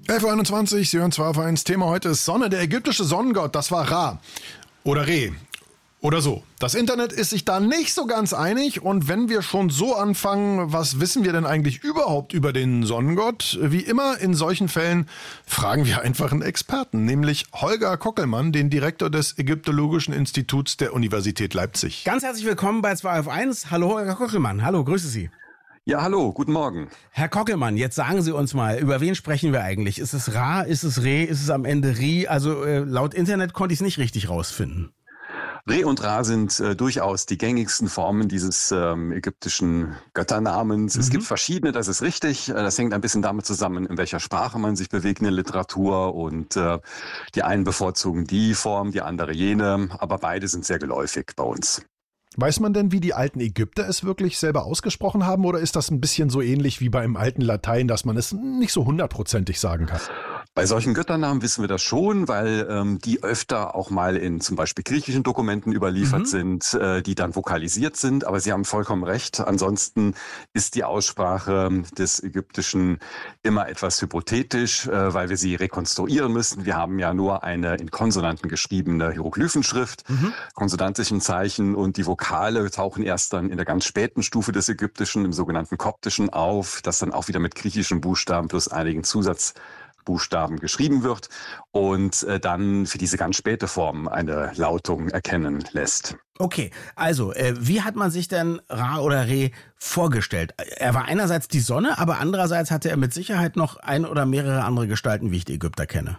11:21, Sie hören 2 auf 1. Thema heute ist Sonne. Der ägyptische Sonnengott, das war Ra oder Re oder so. Das Internet ist sich da nicht so ganz einig und wenn wir schon so anfangen, was wissen wir denn eigentlich überhaupt über den Sonnengott? Wie immer in solchen Fällen fragen wir einfach einen Experten, nämlich Holger Kockelmann, den Direktor des Ägyptologischen Instituts der Universität Leipzig. Ganz herzlich willkommen bei 2 auf 1. Hallo Holger Kockelmann, hallo, grüße Sie. Ja, hallo, guten Morgen. Herr Kockelmann, jetzt sagen Sie uns mal, über wen sprechen wir eigentlich? Ist es Ra, ist es Re, ist es am Ende Ri? Also laut Internet konnte ich es nicht richtig rausfinden. Re und Ra sind durchaus die gängigsten Formen dieses ägyptischen Götternamens. Es gibt verschiedene, das ist richtig. Das hängt ein bisschen damit zusammen, in welcher Sprache man sich bewegt in der Literatur. Und die einen bevorzugen die Form, die andere jene. Aber beide sind sehr geläufig bei uns. Weiß man denn, wie die alten Ägypter es wirklich selber ausgesprochen haben, oder ist das ein bisschen so ähnlich wie beim alten Latein, dass man es nicht so 100%ig sagen kann? Bei solchen Götternamen wissen wir das schon, weil die öfter auch mal in zum Beispiel griechischen Dokumenten überliefert sind, die dann vokalisiert sind. Aber Sie haben vollkommen recht. Ansonsten ist die Aussprache des Ägyptischen immer etwas hypothetisch, weil wir sie rekonstruieren müssen. Wir haben ja nur eine in Konsonanten geschriebene Hieroglyphenschrift, konsonantischen Zeichen, und die Vokale tauchen erst dann in der ganz späten Stufe des Ägyptischen, im sogenannten Koptischen, auf, das dann auch wieder mit griechischen Buchstaben plus einigen Zusatzbuchstaben geschrieben wird und dann für diese ganz späte Form eine Lautung erkennen lässt. Okay, also wie hat man sich denn Ra oder Re vorgestellt? Er war einerseits die Sonne, aber andererseits hatte er mit Sicherheit noch ein oder mehrere andere Gestalten, wie ich die Ägypter kenne.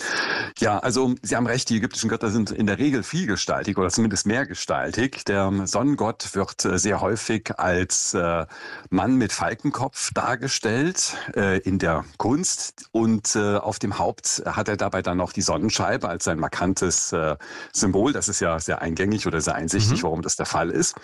Ja, also Sie haben recht, die ägyptischen Götter sind in der Regel vielgestaltig oder zumindest mehrgestaltig. Der Sonnengott wird sehr häufig als Mann mit Falkenkopf dargestellt in der Kunst, und auf dem Haupt hat er dabei dann noch die Sonnenscheibe als sein markantes Symbol. Das ist ja sehr eingängig oder sehr einsichtig, warum das der Fall ist.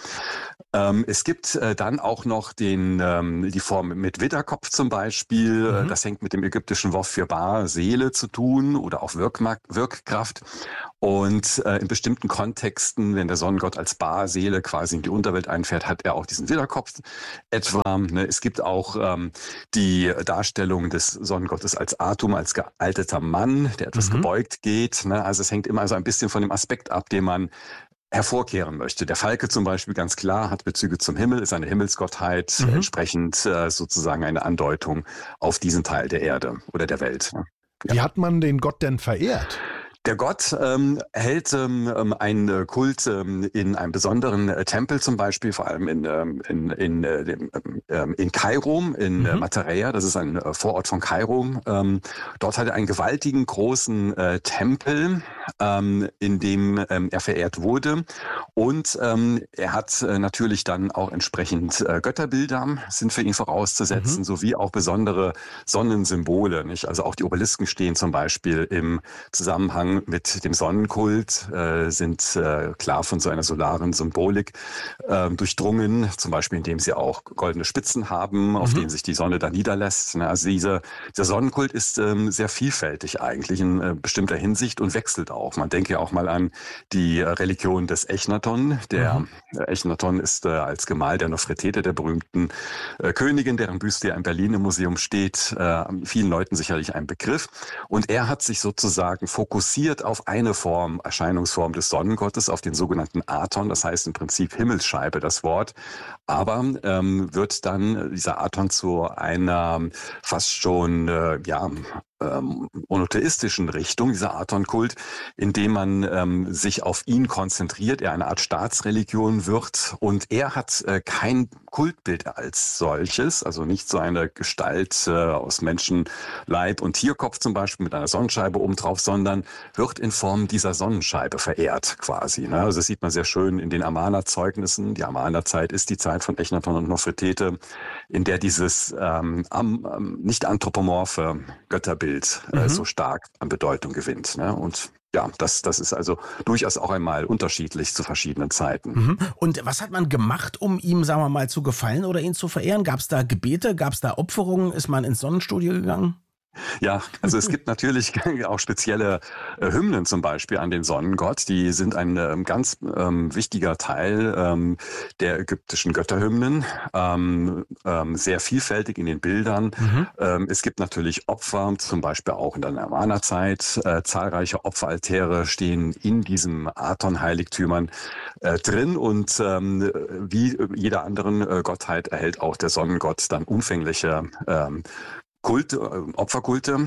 Es gibt dann auch noch die Form mit Widderkopf zum Beispiel. Das hängt mit dem ägyptischen Wort für Ba, Seele, zu tun oder auch Wirkkraft. Und in bestimmten Kontexten, wenn der Sonnengott als Ba, Seele quasi in die Unterwelt einfährt, hat er auch diesen Widderkopf etwa. Es gibt auch die Darstellung des Sonnengottes als Atum, als gealterter Mann, der etwas gebeugt geht. Also es hängt immer so ein bisschen von dem Aspekt ab, den man hervorkehren möchte. Der Falke zum Beispiel, ganz klar, hat Bezüge zum Himmel, ist eine Himmelsgottheit, entsprechend sozusagen eine Andeutung auf diesen Teil der Erde oder der Welt. Wie hat man den Gott denn verehrt? Der Gott hält einen Kult in einem besonderen Tempel zum Beispiel, vor allem in Kairo, in Matarea, das ist ein Vorort von Kairo. Dort hat er einen gewaltigen, großen Tempel, in dem er verehrt wurde. Und er hat natürlich dann auch entsprechend Götterbilder, sind für ihn vorauszusetzen, sowie auch besondere Sonnensymbole. Nicht? Also auch die Obelisken stehen zum Beispiel im Zusammenhang mit dem Sonnenkult, sind klar von so einer solaren Symbolik durchdrungen, zum Beispiel indem sie auch goldene Spitzen haben, auf denen sich die Sonne da niederlässt. Also dieser Sonnenkult ist sehr vielfältig eigentlich in bestimmter Hinsicht und wechselt auch. Man denke ja auch mal an die Religion des Echnaton. Der Echnaton ist als Gemahl der Nofretete, der berühmten Königin, deren Büste ja in Berlin im Museum steht, vielen Leuten sicherlich ein Begriff. Und er hat sich sozusagen fokussiert auf eine Erscheinungsform des Sonnengottes, auf den sogenannten Aton, das heißt im Prinzip Himmelsscheibe, das Wort. Aber wird dann dieser Aton zu einer fast schon, monotheistischen Richtung, dieser Aton-Kult, indem man sich auf ihn konzentriert, er eine Art Staatsreligion wird, und er hat kein Kultbild als solches, also nicht so eine Gestalt aus Menschenleib und Tierkopf zum Beispiel mit einer Sonnenscheibe obendrauf, sondern wird in Form dieser Sonnenscheibe verehrt quasi. Ne? Also das sieht man sehr schön in den Amana-Zeugnissen. Die Amana-Zeit ist die Zeit von Echnaton und Nofretete, in der dieses nicht anthropomorphe Götterbild so stark an Bedeutung gewinnt. Ne? Und ja, das ist also durchaus auch einmal unterschiedlich zu verschiedenen Zeiten. Und was hat man gemacht, um ihm, sagen wir mal, zu gefallen oder ihn zu verehren? Gab es da Gebete, gab es da Opferungen? Ist man ins Sonnenstudio gegangen? Ja, also es gibt natürlich auch spezielle Hymnen zum Beispiel an den Sonnengott. Die sind ein ganz wichtiger Teil der ägyptischen Götterhymnen, sehr vielfältig in den Bildern. Es gibt natürlich Opfer, zum Beispiel auch in der Nirvana-Zeit. Zahlreiche Opferaltäre stehen in diesen Aton-Heiligtümern drin und wie jeder anderen Gottheit erhält auch der Sonnengott dann umfängliche Opferkulte,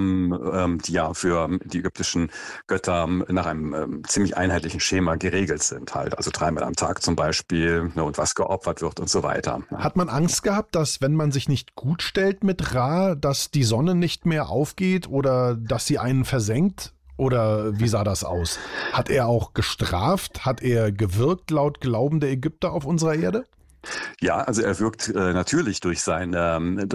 die ja für die ägyptischen Götter nach einem ziemlich einheitlichen Schema geregelt sind halt. Also 3-mal am Tag zum Beispiel, ne, und was geopfert wird und so weiter. Hat man Angst gehabt, dass wenn man sich nicht gut stellt mit Ra, dass die Sonne nicht mehr aufgeht oder dass sie einen versenkt? Oder wie sah das aus? Hat er auch gestraft? Hat er gewirkt laut Glauben der Ägypter auf unserer Erde? Ja, also er wirkt natürlich durch seine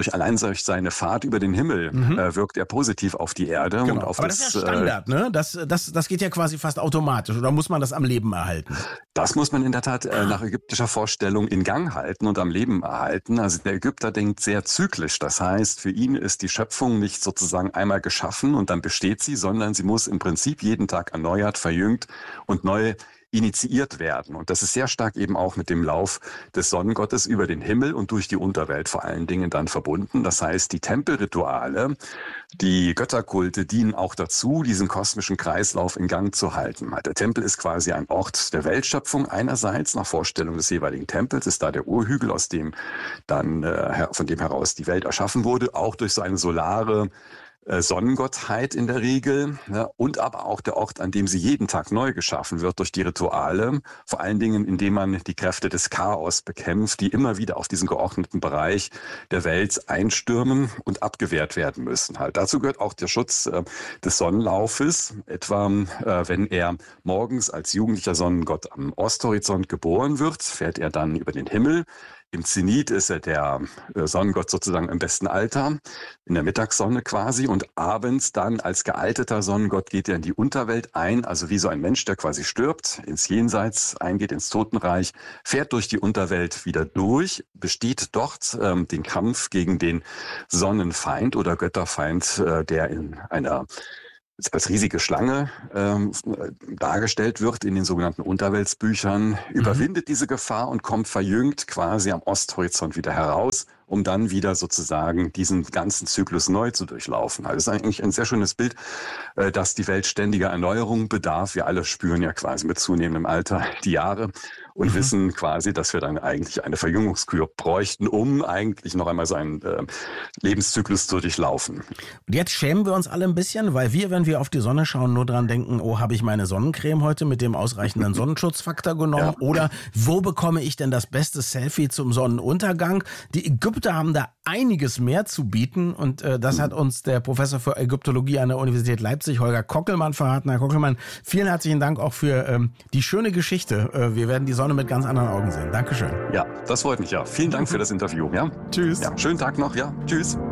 Fahrt über den Himmel wirkt er positiv auf die Erde Genau. und auf aber das ist ja Standard, ne? Das geht ja quasi fast automatisch. Oder muss man das am Leben erhalten? Das muss man in der Tat nach ägyptischer Vorstellung in Gang halten und am Leben erhalten. Also der Ägypter denkt sehr zyklisch. Das heißt, für ihn ist die Schöpfung nicht sozusagen einmal geschaffen und dann besteht sie, sondern sie muss im Prinzip jeden Tag erneuert, verjüngt und neu initiiert werden. Und das ist sehr stark eben auch mit dem Lauf des Sonnengottes über den Himmel und durch die Unterwelt vor allen Dingen dann verbunden. Das heißt, die Tempelrituale, die Götterkulte dienen auch dazu, diesen kosmischen Kreislauf in Gang zu halten. Der Tempel ist quasi ein Ort der Weltschöpfung einerseits, nach Vorstellung des jeweiligen Tempels, ist da der Urhügel, aus dem dann, von dem heraus die Welt erschaffen wurde, auch durch so eine solare Sonnengottheit in der Regel, ja, und aber auch der Ort, an dem sie jeden Tag neu geschaffen wird durch die Rituale, vor allen Dingen, indem man die Kräfte des Chaos bekämpft, die immer wieder auf diesen geordneten Bereich der Welt einstürmen und abgewehrt werden müssen. Halt. Dazu gehört auch der Schutz des Sonnenlaufes, etwa wenn er morgens als jugendlicher Sonnengott am Osthorizont geboren wird, fährt er dann über den Himmel. Im Zenit ist er der Sonnengott sozusagen im besten Alter, in der Mittagssonne quasi. Und abends dann als gealteter Sonnengott geht er in die Unterwelt ein, also wie so ein Mensch, der quasi stirbt, ins Jenseits eingeht, ins Totenreich, fährt durch die Unterwelt wieder durch, besteht dort den Kampf gegen den Sonnenfeind oder Götterfeind, der in einer als riesige Schlange dargestellt wird in den sogenannten Unterweltsbüchern, überwindet diese Gefahr und kommt verjüngt quasi am Osthorizont wieder heraus, um dann wieder sozusagen diesen ganzen Zyklus neu zu durchlaufen. Also das ist eigentlich ein sehr schönes Bild, dass die Welt ständiger Erneuerung bedarf. Wir alle spüren ja quasi mit zunehmendem Alter die Jahre und wissen quasi, dass wir dann eigentlich eine Verjüngungskur bräuchten, um eigentlich noch einmal so einen Lebenszyklus zu durchlaufen. Und jetzt schämen wir uns alle ein bisschen, weil wir, wenn wir auf die Sonne schauen, nur dran denken, oh, habe ich meine Sonnencreme heute mit dem ausreichenden Sonnenschutzfaktor genommen? Ja. Oder wo bekomme ich denn das beste Selfie zum Sonnenuntergang? Die Ägypter haben da einiges mehr zu bieten und das hat uns der Professor für Ägyptologie an der Universität Leipzig, Holger Kockelmann, verraten. Herr Kockelmann, vielen herzlichen Dank auch für die schöne Geschichte. Wir werden die Sonne mit ganz anderen Augen sehen. Dankeschön. Ja, das freut mich, ja. Vielen Dank für das Interview. Ja. Tschüss. Ja, schönen Tag noch. Ja, tschüss.